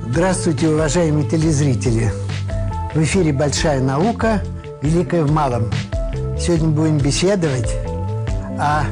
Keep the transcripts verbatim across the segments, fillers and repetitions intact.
Здравствуйте, уважаемые телезрители. В эфире «Большая наука. Великая в малом». Сегодня будем беседовать о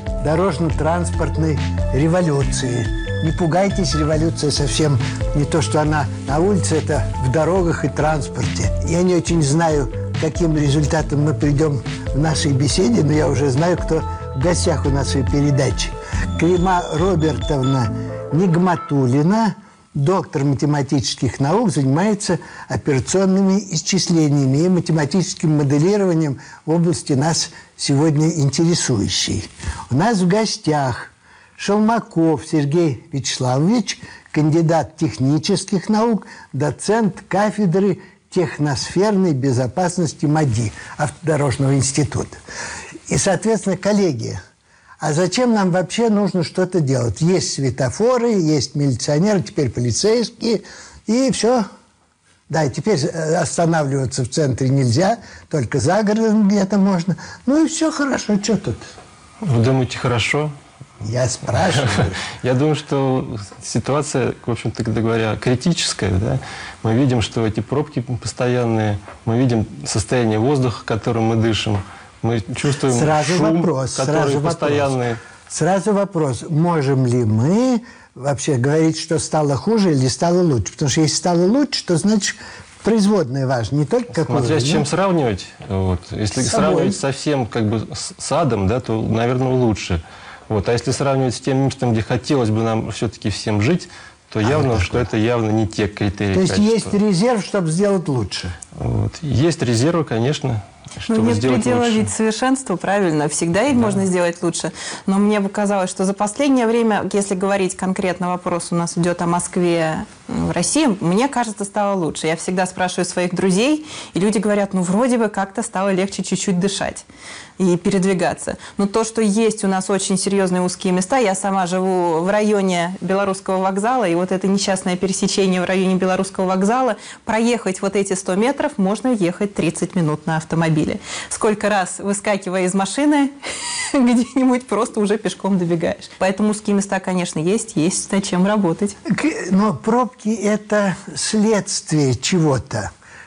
дорожно-транспортной революции. Не пугайтесь, революция совсем не то, что она на улице, это в дорогах и транспорте. Я не очень знаю, к каким результатам мы придем в нашей беседе, но я уже знаю, кто в гостях у нашей передачи. Крима Робертовна Нигматуллина, доктор математических наук, занимается операционными исчислениями и математическим моделированием в области нас сегодня интересующей. У нас в гостях Шелмаков Сергей Вячеславович, кандидат технических наук, доцент кафедры техносферной безопасности МАДИ, Автодорожного института. И, соответственно, коллеги, а зачем нам вообще нужно что-то делать? Есть светофоры, есть милиционеры, теперь полицейские, и все. Да, и теперь останавливаться в центре нельзя, только за городом где-то можно. Ну и все хорошо, что тут? Вы думаете, хорошо? Я спрашиваю. Я думаю, что ситуация, в общем-то говоря, критическая. Да? Мы видим, что эти пробки постоянные, мы видим состояние воздуха, которым мы дышим. Мы чувствуем сразу шум, вопрос, который сразу постоянный. Вопрос. Сразу вопрос. Можем ли мы вообще говорить, что стало хуже или стало лучше? Потому что если стало лучше, то значит производная важна. Не только какое. Смотря с чем сравнивать. Вот. Если сравнивать совсем как бы с, с адом, да, то, наверное, лучше. Вот. А если сравнивать с тем местом, где хотелось бы нам все-таки всем жить, то явно, а, что это явно не те критерии. То есть качества. Есть резерв, чтобы сделать лучше? Вот. Есть резервы, конечно. Ну, нет предела ведь совершенству, правильно, всегда их да. можно сделать лучше. Но мне бы казалось, что за последнее время, если говорить конкретно, вопрос у нас идет о Москве в России, мне кажется, стало лучше. Я всегда спрашиваю своих друзей, и люди говорят, ну, вроде бы как-то стало легче чуть-чуть дышать и передвигаться. Но то, что есть у нас очень серьезные узкие места, я сама живу в районе Белорусского вокзала, и вот это несчастное пересечение в районе Белорусского вокзала, проехать вот эти сто метров можно ехать тридцать минут на автомобиле. Сколько раз, выскакивая из машины, где-нибудь просто уже пешком добегаешь. Поэтому узкие места, конечно, есть, есть над чем работать. Но пробки – это следствие чего-то.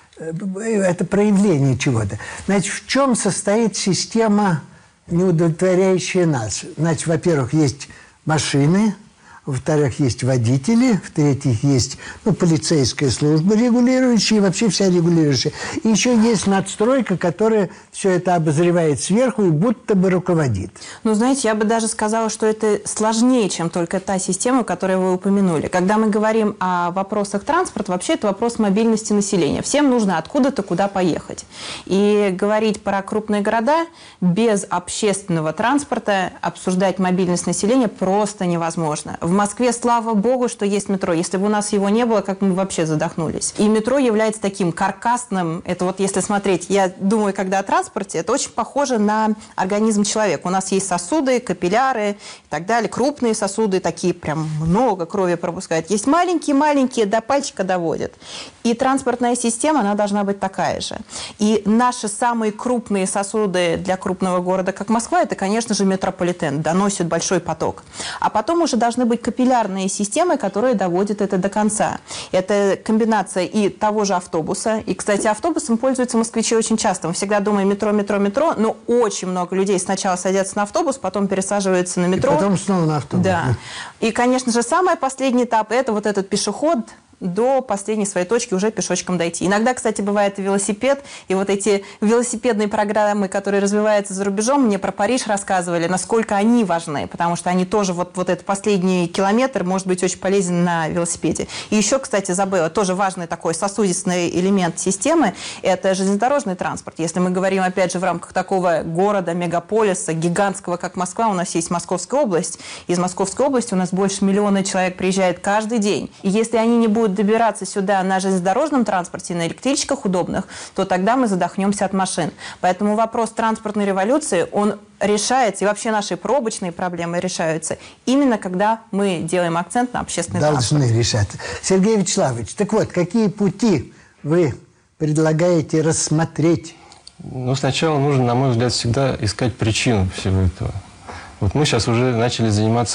Это проявление чего-то. Значит, в чем состоит система, не удовлетворяющая нас? Значит, во-первых, есть машины, во-вторых, есть водители, в-третьих, есть ну, полицейская служба регулирующая и вообще вся регулирующая. И еще есть надстройка, которая все это обозревает сверху и будто бы руководит. Ну, знаете, я бы даже сказала, что это сложнее, чем только та система, которую вы упомянули. Когда мы говорим о вопросах транспорта, вообще это вопрос мобильности населения. Всем нужно откуда-то куда поехать. И говорить про крупные города без общественного транспорта, обсуждать мобильность населения просто невозможно. В Москве, слава богу, что есть метро. Если бы у нас его не было, как мы вообще задохнулись. И метро является таким каркасным. Это вот если смотреть, я думаю, когда о транспорте, это очень похоже на организм человека. У нас есть сосуды, капилляры и так далее. Крупные сосуды, такие прям много крови пропускают. Есть маленькие-маленькие, до пальчика доводят. И транспортная система, она должна быть такая же. И наши самые крупные сосуды для крупного города, как Москва, это, конечно же, метрополитен. Доносит большой поток. А потом уже должны быть капиллярные системы, которые доводят это до конца. Это комбинация и того же автобуса. И, кстати, автобусом пользуются москвичи очень часто. Мы всегда думаем метро, метро, метро, но очень много людей сначала садятся на автобус, потом пересаживаются на метро. И потом снова на автобус. Да. И, конечно же, самый последний этап – это вот этот пешеход, до последней своей точки уже пешочком дойти. Иногда, кстати, бывает и велосипед, и вот эти велосипедные программы, которые развиваются за рубежом, мне про Париж рассказывали, насколько они важны, потому что они тоже, вот, вот этот последний километр может быть очень полезен на велосипеде. И еще, кстати, забыла, тоже важный такой сосудистый элемент системы – это железнодорожный транспорт. Если мы говорим, опять же, в рамках такого города, мегаполиса, гигантского, как Москва, у нас есть Московская область. Из Московской области у нас больше миллиона человек приезжает каждый день. И если они не будут добираться сюда на железнодорожном транспорте, на электричках удобных, то тогда мы задохнемся от машин. Поэтому вопрос транспортной революции, он решается, и вообще наши пробочные проблемы решаются именно когда мы делаем акцент на общественный Должны транспорт. решаться. Сергей Вячеславович, так вот, какие пути вы предлагаете рассмотреть? Ну, сначала нужно, на мой взгляд, всегда искать причину всего этого. Вот мы сейчас уже начали заниматься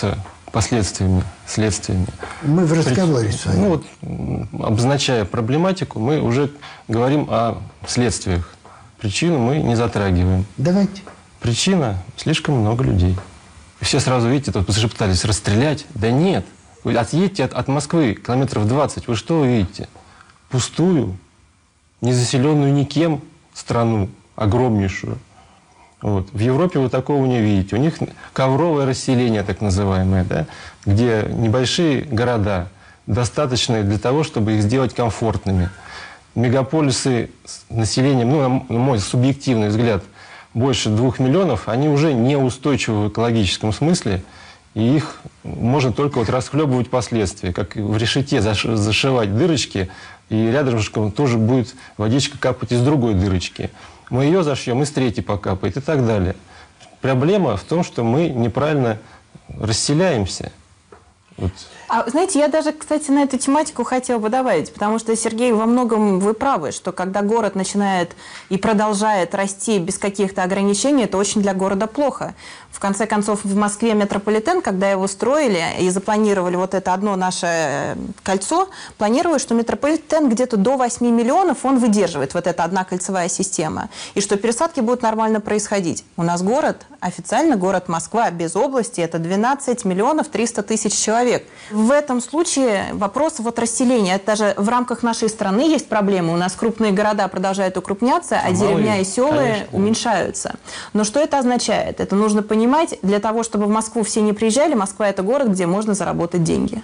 последствиями, следствиями. Мы в разговоре с вами. Ну вот, м, обозначая проблематику, мы уже говорим о следствиях. Причину мы не затрагиваем. Давайте. Причина – слишком много людей. Все сразу, видите, тут зашептались, расстрелять. Да нет. Вы отъедьте от, от Москвы километров двадцать. Вы что увидите? Пустую, незаселенную никем страну, огромнейшую. Вот. В Европе вы такого не видите. У них ковровое расселение, так называемое, да? Где небольшие города, достаточные для того, чтобы их сделать комфортными. Мегаполисы с населением, ну, на мой субъективный взгляд, больше двух миллионов, они уже неустойчивы в экологическом смысле, и их можно только вот расхлебывать последствия, как в решете зашивать дырочки, и рядышком тоже будет водичка капать из другой дырочки. Мы ее зашьем, из третьей покапает и так далее. Проблема в том, что мы неправильно расселяемся. Вот. А знаете, я даже, кстати, на эту тематику хотела бы добавить, потому что, Сергей, во многом вы правы, что когда город начинает и продолжает расти без каких-то ограничений, это очень для города плохо. В конце концов, в Москве метрополитен, когда его строили и запланировали вот это одно наше кольцо, планировали, что метрополитен где-то до восьми миллионов он выдерживает, вот эта одна кольцевая система, и что пересадки будут нормально происходить. У нас город, официально город Москва без области, это двенадцать миллионов триста тысяч человек. В этом случае вопрос вот расселения. Это даже в рамках нашей страны есть проблемы. У нас крупные города продолжают укрупняться, а, а деревня и села конечно. уменьшаются. Но что это означает? Это нужно понимать, для того, чтобы в Москву все не приезжали, Москва – это город, где можно заработать деньги.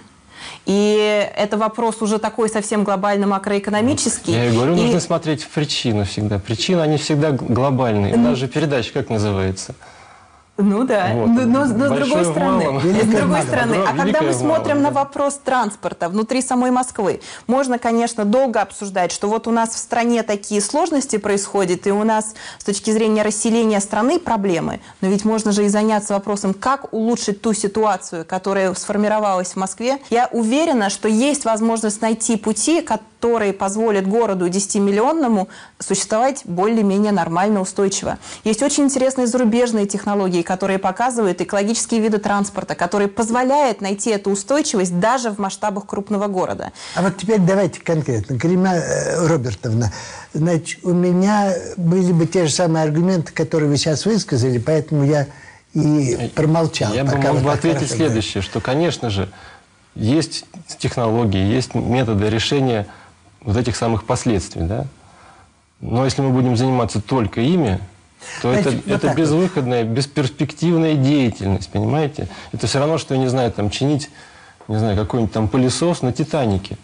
И это вопрос уже такой совсем глобальный, макроэкономический. Я и говорю, и... нужно смотреть в причину всегда. Причины, они всегда глобальные. У нас же передача как называется? Ну да, вот. но, но, но с другой стороны, с другой стороны, а когда мы смотрим на вопрос транспорта внутри самой Москвы, можно, конечно, долго обсуждать, что вот у нас в стране такие сложности происходят, и у нас с точки зрения расселения страны проблемы, но ведь можно же и заняться вопросом, как улучшить ту ситуацию, которая сформировалась в Москве. Я уверена, что есть возможность найти пути, которые позволят городу десятимиллионному существовать более-менее нормально, устойчиво. Есть очень интересные зарубежные технологии, которые показывают экологические виды транспорта, которые позволяют найти эту устойчивость даже в масштабах крупного города. А вот теперь давайте конкретно. Карина Робертовна, значит, у меня были бы те же самые аргументы, которые вы сейчас высказали, поэтому я и промолчал. Я бы мог бы ответить следующее, что, конечно же, есть технологии, есть методы решения вот этих самых последствий, да? Но если мы будем заниматься только ими, то Значит, это, вот это безвыходная, вот. бесперспективная деятельность, понимаете? Это все равно, что, я не знаю, там, чинить, не знаю, какой-нибудь там пылесос на «Титанике».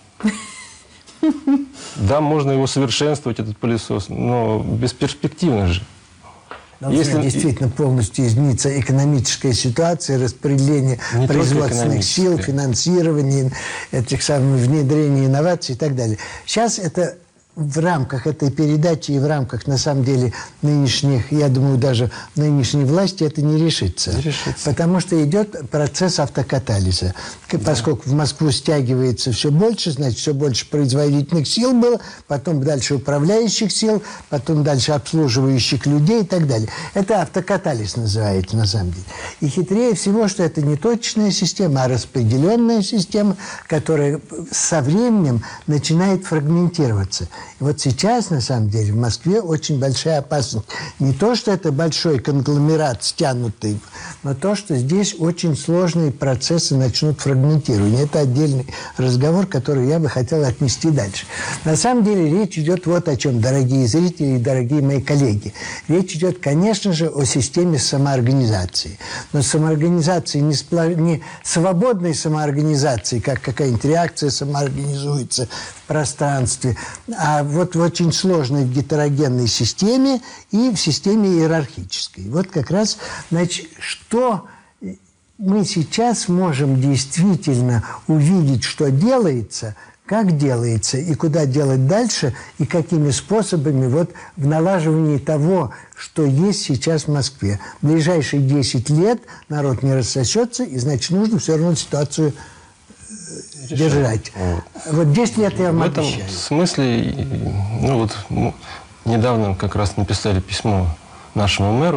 Да, можно его совершенствовать, этот пылесос, но бесперспективно же. Должна Если действительно полностью измениться экономическая ситуация, распределение не производственных сил, финансирование этих самых внедрения инноваций и так далее. Сейчас это в рамках этой передачи и в рамках, на самом деле, нынешних, я думаю, даже нынешней власти это не решится. Не решится. Потому что идет процесс автокатализа. Да. Поскольку в Москву стягивается все больше, значит, все больше производительных сил было, потом дальше управляющих сил, потом дальше обслуживающих людей и так далее. Это автокатализ называется, на самом деле. И хитрее всего, что это не точечная система, а распределенная система, которая со временем начинает фрагментироваться. И вот сейчас, на самом деле, в Москве очень большая опасность. Не то, что это большой конгломерат стянутый, но то, что здесь очень сложные процессы начнут фрагментирование. Это отдельный разговор, который я бы хотел отнести дальше. На самом деле речь идет вот о чем, дорогие зрители и дорогие мои коллеги. Речь идет, конечно же, о системе самоорганизации. Но самоорганизации не, спло... не свободной самоорганизации, как какая-нибудь реакция самоорганизуется в пространстве, а вот в очень сложной гетерогенной системе и в системе иерархической. Вот как раз, значит, что мы сейчас можем действительно увидеть, что делается, как делается и куда делать дальше, и какими способами вот в налаживании того, что есть сейчас в Москве. В ближайшие десять лет народ не рассосется, и, значит, нужно все равно ситуацию держать. Вот десять лет я вам обещаю. В этом смысле, ну вот недавно как раз написали письмо нашему мэру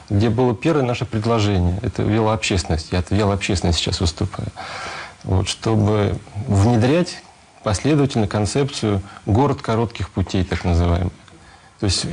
где было первое наше предложение. Это велообщественность. Я от велообщественности сейчас выступаю. Вот, чтобы внедрять последовательно концепцию «город коротких путей», так называемый. То есть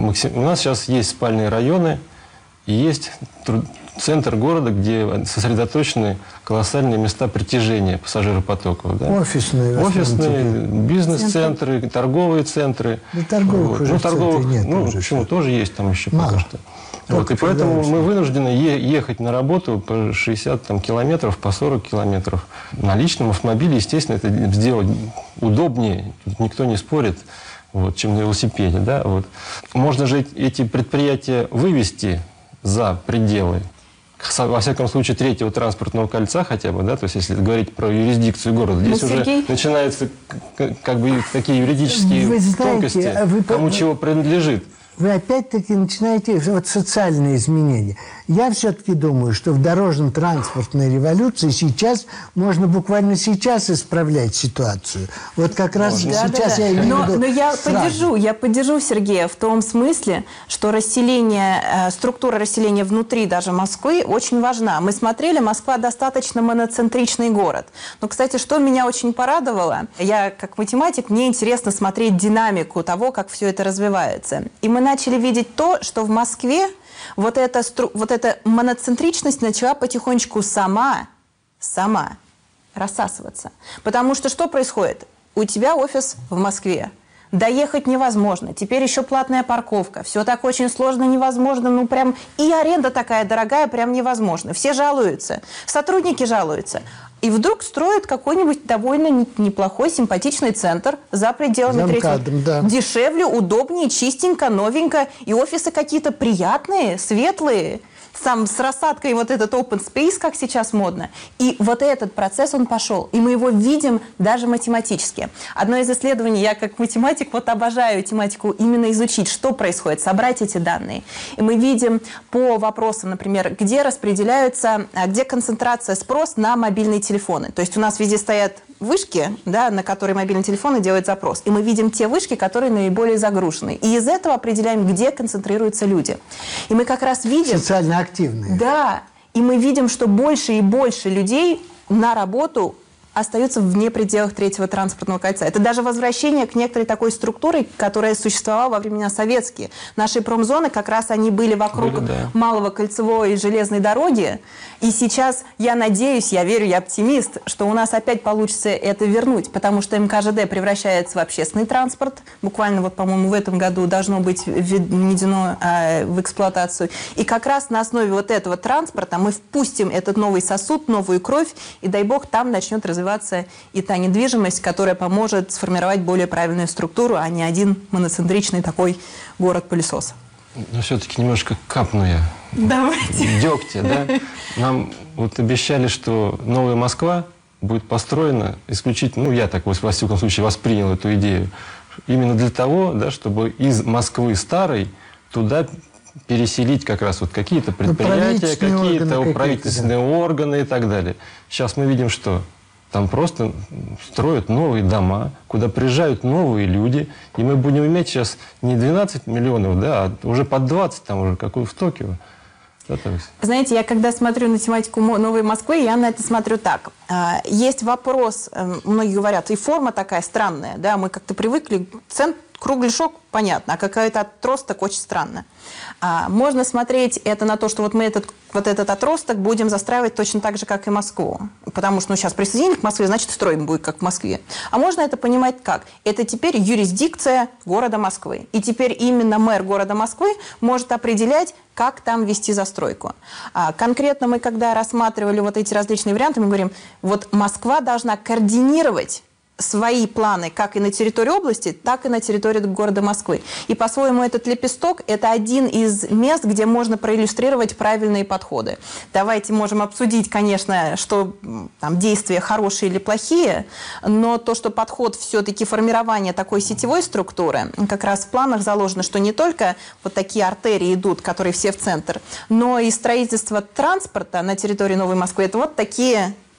у нас сейчас есть спальные районы и есть центр города, где сосредоточены колоссальные места притяжения пассажиропотоков. Да? Офисные. Офисные, бизнес-центры, торговые центры. Да, торговых вот. уже ну, торговых, нет. Ну, уже почему? все. Тоже есть там еще Мало. пока что. Вот, и поэтому мы вынуждены е- ехать на работу по шестьдесят там, километров, по сорок километров. На личном автомобиле, естественно, это сделать удобнее, никто не спорит, вот, чем на велосипеде. Да? Вот. Можно же эти предприятия вывести за пределы, во всяком случае, третьего транспортного кольца хотя бы, да, то есть если говорить про юрисдикцию города, здесь Ну, уже Сергей... начинаются как бы такие юридические Вы знаете, тонкости, вы... кому чего принадлежит. Вы опять-таки начинаете вот социальные изменения. Я все-таки думаю, что в дорожно-транспортной революции сейчас можно буквально сейчас исправлять ситуацию. Вот как раз Да, сейчас да, да. я имею но, в виду но я сразу. поддержу, я поддержу Сергея в том смысле, что расселение, э, структура расселения внутри даже Москвы очень важна. Мы смотрели, Москва достаточно моноцентричный город. Но, кстати, что меня очень порадовало, я как математик, мне интересно смотреть динамику того, как все это развивается. И мы начали видеть то, что в Москве вот эта, вот эта моноцентричность начала потихонечку сама, сама рассасываться. Потому что что происходит? У тебя офис в Москве. Доехать невозможно. Теперь еще платная парковка. Все так очень сложно, невозможно. Ну, прям и аренда такая дорогая, прям невозможно. Все жалуются. Сотрудники жалуются. И вдруг строят какой-нибудь довольно неплохой, симпатичный центр за пределами третьего. Да. Дешевле, удобнее, чистенько, новенько. И офисы какие-то приятные, светлые. Сам с рассадкой вот этот open space, как сейчас модно. И вот этот процесс, он пошел. И мы его видим даже математически. Одно из исследований, я как математик вот обожаю тематику именно изучить, что происходит, собрать эти данные. И мы видим по вопросам, например, где распределяются, где концентрация спрос на мобильные телефоны. То есть у нас везде стоят вышки, да, на которые мобильные телефоны делают запрос. И мы видим те вышки, которые наиболее загружены. И из этого определяем, где концентрируются люди. И мы как раз видим... Социально активные. Да, и мы видим, что больше и больше людей на работу остаются вне пределах третьего транспортного кольца. Это даже возвращение к некоторой такой структуре, которая существовала во времена советские. Наши промзоны, как раз они были вокруг Были, да. Малого кольцевой и железной дороги. И сейчас я надеюсь, я верю, я оптимист, что у нас опять получится это вернуть, потому что эм ка жэ дэ превращается в общественный транспорт. Буквально, вот, по-моему, в этом году должно быть введено э, в эксплуатацию. И как раз на основе вот этого транспорта мы впустим этот новый сосуд, новую кровь, и, дай бог, там начнет развиваться и та недвижимость, которая поможет сформировать более правильную структуру, а не один моноцентричный такой город-пылесос. Но все-таки немножко капну я. Давайте. Дегтя, да? Нам вот обещали, что новая Москва будет построена исключительно, ну, я так, во всяком случае, воспринял эту идею, именно для того, да, чтобы из Москвы старой туда переселить как раз вот какие-то предприятия, какие-то правительственные органы и так далее. Сейчас мы видим, что там просто строят новые дома, куда приезжают новые люди, и мы будем иметь сейчас не двенадцать миллионов, да, а уже под двадцать, там уже, как в Токио. Да, знаете, я когда смотрю на тематику Новой Москвы, я на это смотрю так. Есть вопрос, многие говорят, и форма такая странная, да, мы как-то привыкли, центр, кругляшок, понятно, а какой-то отросток очень странно. А, можно смотреть это на то, что вот мы этот, вот этот отросток будем застраивать точно так же, как и Москву. Потому что ну, сейчас присоединили к Москве, значит, строим будет, как в Москве. А можно это понимать как? Это теперь юрисдикция города Москвы. И теперь именно мэр города Москвы может определять, как там вести застройку. А, конкретно мы, когда рассматривали вот эти различные варианты, мы говорим, вот Москва должна координировать свои планы как и на территории области, так и на территории города Москвы. И по-своему этот лепесток – это один из мест, где можно проиллюстрировать правильные подходы. Давайте можем обсудить, конечно, что там, действия хорошие или плохие, но то, что подход все-таки формирования такой сетевой структуры, как раз в планах заложено, что не только вот такие артерии идут, которые все в центр, но и строительство транспорта на территории Новой Москвы – это вот такие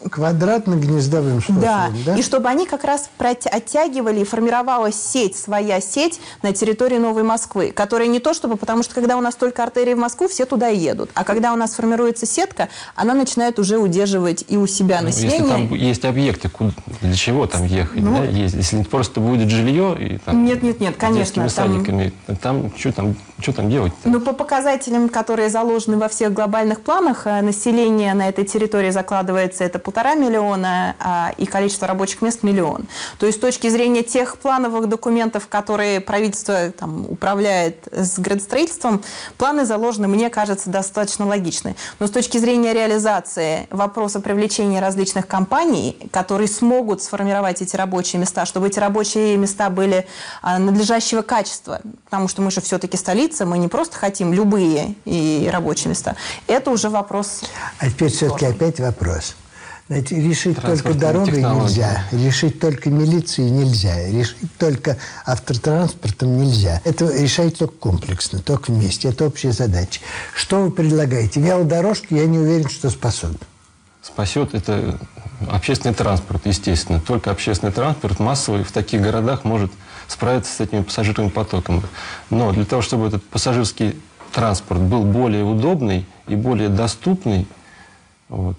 Квадратно-гнездовым способом, Да. да? И чтобы они как раз прот- оттягивали и формировалась сеть, своя сеть на территории Новой Москвы, которая не то чтобы, потому что когда у нас только артерии в Москву, все туда и едут. А когда у нас формируется сетка, она начинает уже удерживать и у себя население. Если там есть объекты, куда, для чего там ехать, Ну, да, есть. Если просто будет жилье и там, Нет, нет, нет, конечно, детскими там- садиками, там что там, что там делать-то? Ну, по показателям, которые заложены во всех глобальных планах, э, население на этой территории закладывается это полтора миллиона, а, и количество рабочих мест миллион. То есть с точки зрения тех плановых документов, которые правительство там, управляет с градостроительством, планы заложены, мне кажется, достаточно логичны. Но с точки зрения реализации вопроса привлечения различных компаний, которые смогут сформировать эти рабочие места, чтобы эти рабочие места были а, надлежащего качества, потому что мы же все-таки столица, мы не просто хотим любые и рабочие места. Это уже вопрос. А теперь все-таки опять вопрос. Знаете, решить только Транспортные дорогой технологии. нельзя, решить только милицией нельзя, решить только автотранспортом нельзя. Это решать только комплексно, только вместе. Это общая задача. Что вы предлагаете? Велодорожки, я не уверен, что способны. Спасет это общественный транспорт, естественно. Только общественный транспорт массовый в таких городах может справиться с этими пассажирными потоками. Но для того, чтобы этот пассажирский транспорт был более удобный и более доступный, вот,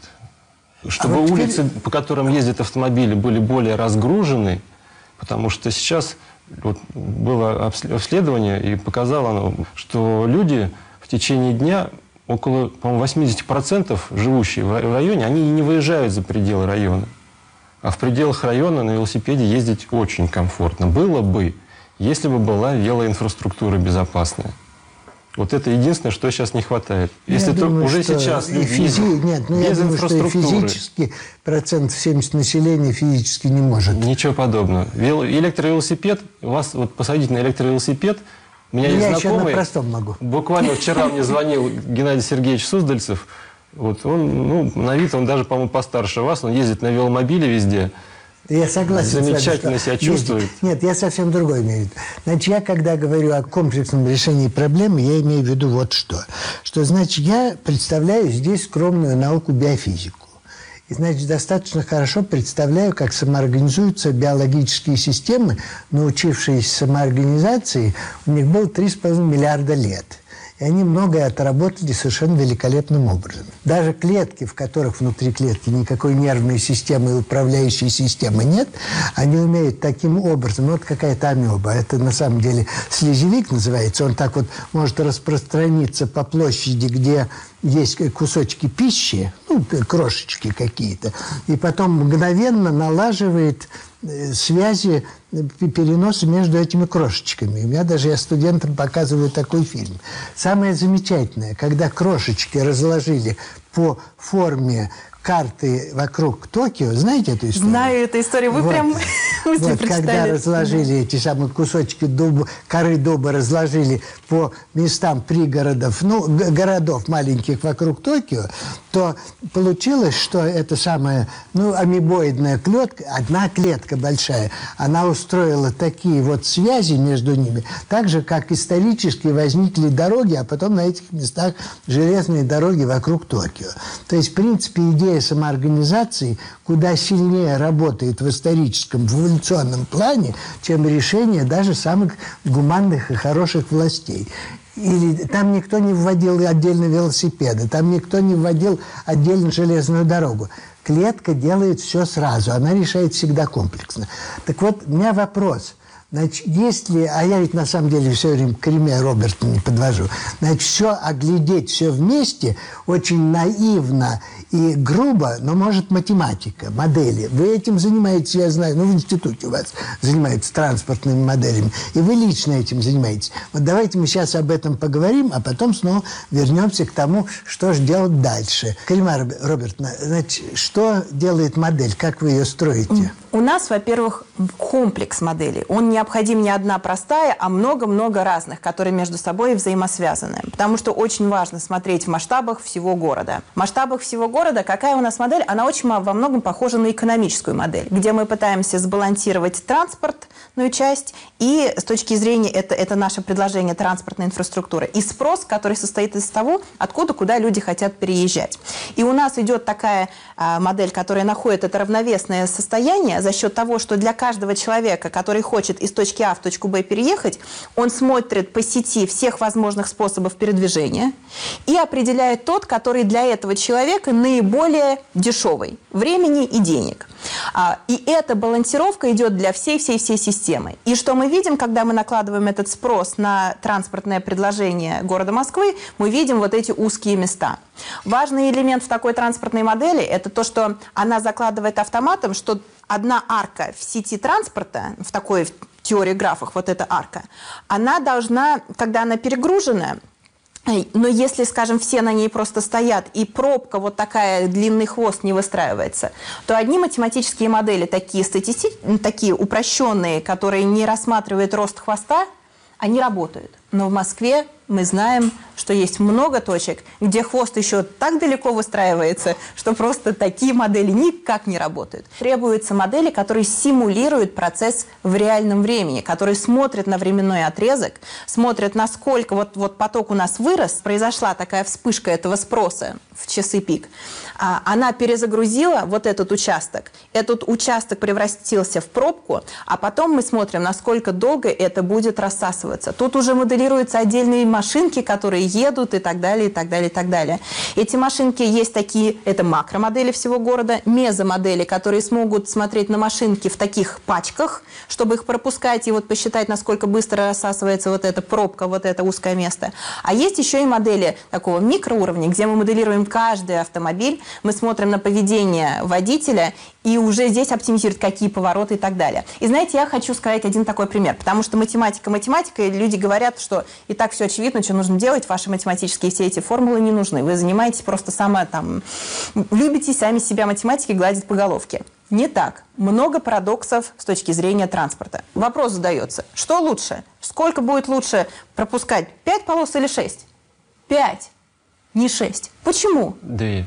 чтобы А вот теперь- улицы, по которым ездят автомобили, были более разгружены, потому что сейчас вот, было обс- обследование, и показало оно, что люди в течение дня, около, по-моему, восемьдесят процентов живущие в ра- в районе, они не выезжают за пределы района. А в пределах района на велосипеде ездить очень комфортно. Было бы, если бы была велоинфраструктура безопасная. Вот это единственное, что сейчас не хватает. Я Если то- думаю, уже что сейчас и люди физи- ездят Нет, ну я без думаю, что и инфраструктуры. физически процентов семьдесят населения физически не может. Ничего подобного. Вело- Электровелосипед, вас вот посадить на электровелосипед, у меня Ну, есть я еще на знакомый, простом могу. буквально вчера мне звонил Геннадий Сергеевич Суздальцев, вот он, ну, на вид он даже, по-моему, постарше вас, он ездит на веломобиле везде. Я согласен с вами, Замечательно что себя есть- чувствует. Нет, я совсем другой имею в виду. Значит, я когда говорю о комплексном решении проблемы, я имею в виду вот что. Что, значит, я представляю здесь скромную науку биофизику. И, значит, достаточно хорошо представляю, как самоорганизуются биологические системы, научившиеся самоорганизации, у них было три с половиной миллиарда лет. И они многое отработали совершенно великолепным образом. Даже клетки, в которых внутри клетки никакой нервной системы и управляющей системы нет, они умеют таким образом, вот какая-то амеба, это на самом деле слизевик называется, он так вот может распространиться по площади, где есть кусочки пищи, ну, крошечки какие-то, и потом мгновенно налаживает э, связи, э, переносы между этими крошечками. У меня даже я студентам показываю такой фильм. Самое замечательное, когда крошечки разложили по форме карты вокруг Токио, знаете эту историю? Знаю эту историю. Вы Вот. прям вы Вот, когда прочитали. разложили эти самые кусочки дуба, коры дуба разложили по местам пригородов, ну, г- городов маленьких вокруг Токио, то получилось, что эта самая, ну, амебоидная клетка, одна клетка большая, она устроила такие вот связи между ними, так же, как исторически возникли дороги, а потом на этих местах железные дороги вокруг Токио. То есть, в принципе, идея самоорганизации куда сильнее работает в историческом, в эволюционном плане, чем решение даже самых гуманных и хороших властей. Или там никто не вводил отдельно велосипеды, там никто не вводил отдельно железную дорогу. Клетка делает все сразу, она решает всегда комплексно. Так вот, у меня вопрос. Значит, если, а я ведь на самом деле все время к Реме Роберту не подвожу, значит, все оглядеть, все вместе очень наивно и грубо, но может математика, модели. Вы этим занимаетесь, я знаю, ну в институте у вас занимаются транспортными моделями, и вы лично этим занимаетесь. Вот давайте мы сейчас об этом поговорим, а потом снова вернемся к тому, что же делать дальше. Карима Робертовна, значит, что делает модель, как вы ее строите? У нас, во-первых, комплекс моделей. Он не необходим не одна простая, а много-много разных, которые между собой взаимосвязаны. Потому что очень важно смотреть в масштабах всего города. В масштабах всего города какая у нас модель? Она очень во многом похожа на экономическую модель, где мы пытаемся сбалансировать транспортную часть и с точки зрения, это, это наше предложение транспортной инфраструктуры, и спрос, который состоит из того, откуда, куда люди хотят переезжать. И у нас идет такая а, модель, которая находит это равновесное состояние за счет того, что для каждого человека, который хочет из точки А в точку Б переехать, он смотрит по сети всех возможных способов передвижения и определяет тот, который для этого человека наиболее дешевый времени и денег. А, и эта балансировка идет для всей-всей-всей системы. И что мы видим, когда мы накладываем этот спрос на транспортное предложение города Москвы, мы видим вот эти узкие места. Важный элемент в такой транспортной модели – это то, что она закладывает автоматом, что одна арка в сети транспорта, в такой в теории графах, вот эта арка, она должна, когда она перегружена, но если, скажем, все на ней просто стоят, и пробка, вот такая, длинный хвост не выстраивается, то одни математические модели, такие, статисти... такие упрощенные, которые не рассматривают рост хвоста, они работают. Но в Москве мы знаем, что есть много точек, где хвост еще так далеко выстраивается, что просто такие модели никак не работают. Требуются модели, которые симулируют процесс в реальном времени, которые смотрят на временной отрезок, смотрят, насколько вот, вот поток у нас вырос, произошла такая вспышка этого спроса в часы пик, а, она перезагрузила вот этот участок, этот участок превратился в пробку, а потом мы смотрим, насколько долго это будет рассасываться. Тут уже моделируются отдельные машинки, которые едут и так далее, и так далее, и так далее. Эти машинки есть такие, это макромодели всего города, мезомодели, которые смогут смотреть на машинки в таких пачках, чтобы их пропускать и вот посчитать, насколько быстро рассасывается вот эта пробка, вот это узкое место. А есть еще и модели такого микроуровня, где мы моделируем каждый автомобиль, мы смотрим на поведение водителя и уже здесь оптимизируют, какие повороты и так далее. И знаете, я хочу сказать один такой пример, потому что математика, математика, и люди говорят, что и так все очевидно, что нужно делать, ваши математические все эти формулы не нужны. Вы занимаетесь просто само там, любите сами себя математикой гладить по головке. Не так. Много парадоксов с точки зрения транспорта. Вопрос задается, что лучше? Сколько будет лучше пропускать, пять полос или шесть? Пять, не шесть. Почему? Две.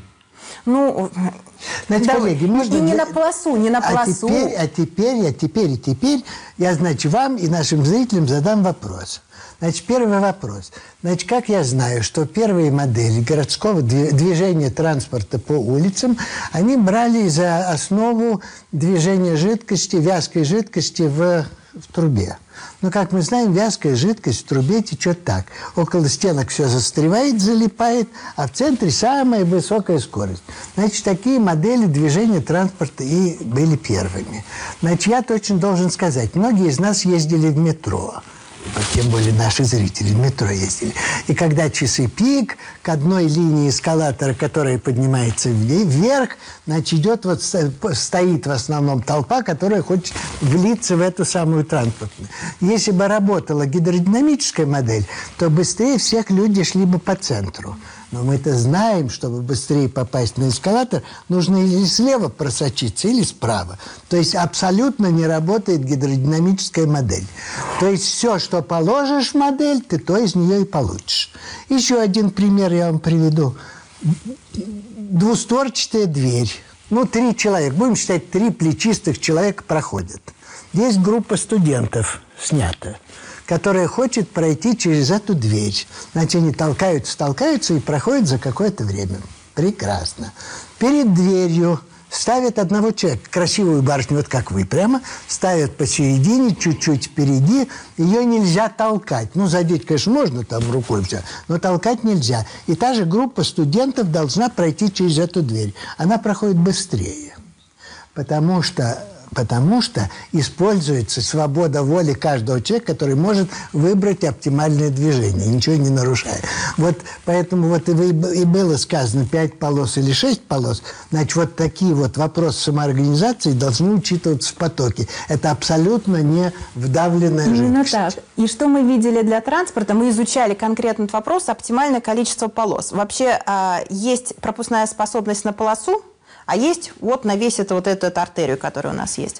Ну, Значит, да, коллеги, и, можно... и не на полосу, не на полосу. А теперь, а теперь, а теперь, и теперь я, значит, вам и нашим зрителям задам вопрос. Значит, первый вопрос. Значит, как я знаю, что первые модели городского движения транспорта по улицам, они брали за основу движения жидкости, вязкой жидкости в, в трубе. Но, как мы знаем, вязкая жидкость в трубе течет так. Около стенок все застревает, залипает, а в центре самая высокая скорость. Значит, такие модели движения транспорта и были первыми. Значит, я точно должен сказать, многие из нас ездили в метро. Тем более наши зрители в метро ездили. И когда часы пик, к одной линии эскалатора, которая поднимается вверх, значит, идет вот, стоит в основном толпа, которая хочет влиться в эту самую транспортную. Если бы работала гидродинамическая модель, то быстрее всех люди шли бы по центру. Но мы-то знаем, чтобы быстрее попасть на эскалатор, нужно или слева просочиться, или справа. То есть абсолютно не работает гидродинамическая модель. То есть все, что положишь в модель, ты то из нее и получишь. Еще один пример я вам приведу. Двустворчатая дверь. Ну, три человека. Будем считать, три плечистых человека проходят. Есть группа студентов снята, которая хочет пройти через эту дверь. Значит, они толкаются, толкаются и проходят за какое-то время. Прекрасно. Перед дверью ставят одного человека, красивую барышню, вот как вы, прямо ставят посередине, чуть-чуть впереди. Ее нельзя толкать. Ну, задеть, конечно, можно там рукой все, но толкать нельзя. И та же группа студентов должна пройти через эту дверь. Она проходит быстрее, потому что... Потому что используется свобода воли каждого человека, который может выбрать оптимальное движение, ничего не нарушая. Вот поэтому вот и, и было сказано пять полос или шесть полос, значит, вот такие вот вопросы самоорганизации должны учитываться в потоке. Это абсолютно не вдавленная жидкость. Именно так. И что мы видели для транспорта? Мы изучали конкретно этот вопрос, оптимальное количество полос. Вообще есть пропускная способность на полосу, а есть вот на весь это, вот эту, эту артерию, которая у нас есть.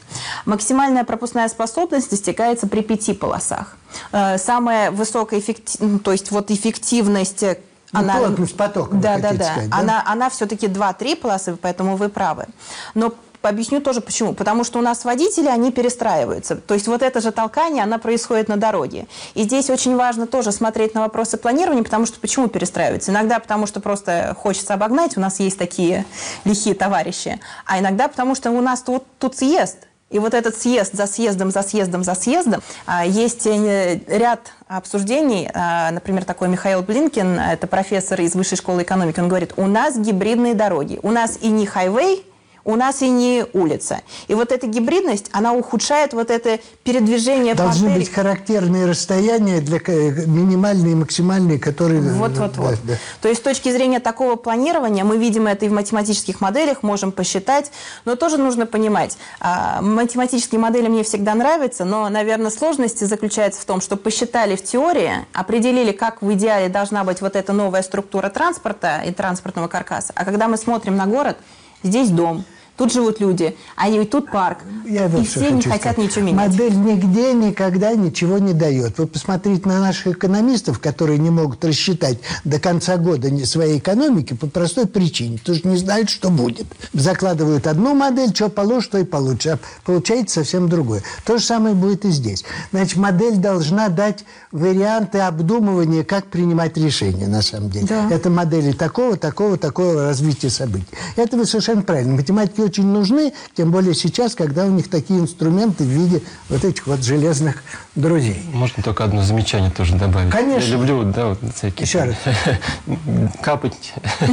Максимальная пропускная способность достигается при пяти полосах. Э, Самая высокая эффективность, то есть вот эффективность... Ну, она, плотность потока, вы да, да, хотите да. сказать, да? Она, она все-таки два-три полосы, поэтому вы правы. Но объясню тоже почему. Потому что у нас водители, они перестраиваются. То есть вот это же толкание, оно происходит на дороге. И здесь очень важно тоже смотреть на вопросы планирования, потому что почему перестраиваются? Иногда потому что просто хочется обогнать, у нас есть такие лихие товарищи. А иногда потому что у нас тут, тут съезд. И вот этот съезд за съездом, за съездом, за съездом, есть ряд обсуждений, например, такой Михаил Блинкин, это профессор из Высшей школы экономики, он говорит, у нас гибридные дороги, у нас и не хайвей, у нас и не улица. И вот эта гибридность, она ухудшает вот это передвижение по Должны артерии. быть характерные расстояния, для минимальные и максимальные, которые... Вот-вот-вот. Да, да. То есть с точки зрения такого планирования, мы видим это и в математических моделях, можем посчитать, но тоже нужно понимать, математические модели мне всегда нравятся, но, наверное, сложность заключается в том, что посчитали в теории, определили, как в идеале должна быть вот эта новая структура транспорта и транспортного каркаса, а когда мы смотрим на город, здесь дом, тут живут люди, а и тут парк. Я и вот что все не хочу хотят сказать. ничего менять. Модель нигде никогда ничего не дает. Вы посмотрите на наших экономистов, которые не могут рассчитать до конца года своей экономики по простой причине. Потому что не знают, что будет. Закладывают одну модель, что положишь, то и получится. А получается совсем другое. То же самое будет и здесь. Значит, модель должна дать варианты обдумывания, как принимать решения на самом деле. Да. Это модели такого, такого, такого развития событий. Это вы совершенно правильно. Математики очень нужны, тем более сейчас, когда у них такие инструменты в виде вот этих вот железных друзей. Можно только одно замечание тоже добавить? Конечно. Я люблю, да, вот всякие... Еще раз. Капать.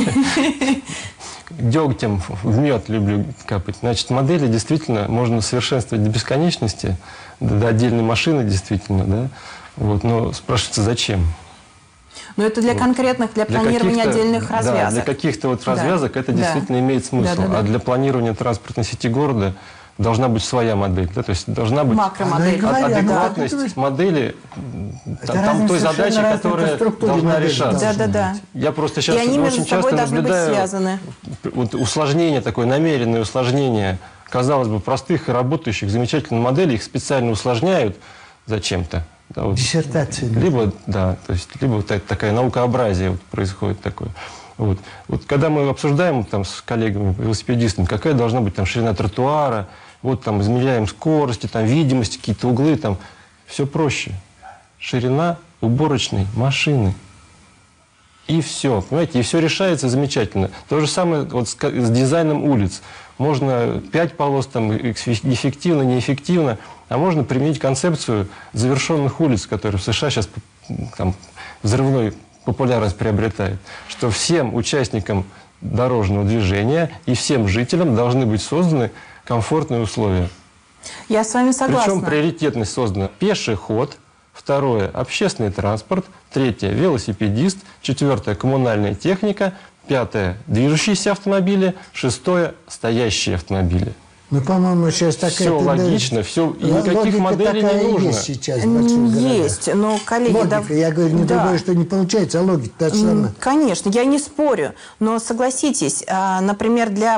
Дегтем в мед люблю капать. Значит, модели действительно можно совершенствовать до бесконечности, до, до отдельной машины действительно, да. Вот, но спрашивается, зачем? Но это для конкретных, для, Для планирования каких-то- отдельных развязок. Да, для каких-то вот Да. развязок это Да. действительно имеет смысл. Да, да, да. А для планирования транспортной сети города должна быть своя модель. Да? То есть должна быть Макромодель. Она и говорит, адекватность да. модели Это там, разные той совершенно задачи, разные которая по структуре должна модели решаться. должны Да, да, да. Я просто И сейчас они между очень собой часто должны быть наблюдаю связаны. вот усложнение, такое намеренное усложнение, казалось бы, простых и работающих замечательных моделей, их специально усложняют зачем-то. Да, вот. Диссертации. Либо, да, то есть, либо вот так- такая наукообразие вот происходит такое. Вот. Вот когда мы обсуждаем там, с коллегами, велосипедистами, какая должна быть там ширина тротуара, вот там измеряем скорости, там видимость, какие-то углы, там все проще. Ширина уборочной машины. И все, понимаете, и все решается замечательно. То же самое вот с, ка- с дизайном улиц. Можно пять полос, там, эфф- эффективно, неэффективно, а можно применить концепцию завершенных улиц, которые в США сейчас там, взрывной популярность приобретает, что всем участникам дорожного движения и всем жителям должны быть созданы комфортные условия. Я с вами согласна. Причем приоритетность создана пешеход, второе – общественный транспорт, третье – велосипедист, четвертое – коммунальная техника, пятое – движущиеся автомобили, шестое – стоящие автомобили. Ну, по-моему, сейчас такая... Все тенденция. логично, все, и никаких Логика моделей такая не и нужно. есть сейчас в больших городах. Есть, но, коллеги... Логика, да- я говорю, не да. другое, что не получается, а логика та же самая. М, Конечно, я не спорю, но согласитесь, а, например, для...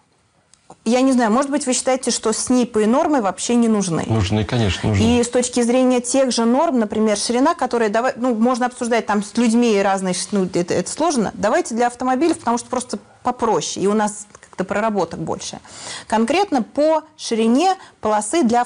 Я не знаю, может быть, вы считаете, что СНИПы и нормы вообще не нужны? Нужны, конечно, нужны. И с точки зрения тех же норм, например, ширина, которая, давай, ну, можно обсуждать там с людьми разные, ну, это, это сложно. Давайте для автомобилей, потому что просто попроще, и у нас как-то проработок больше. Конкретно по ширине полосы для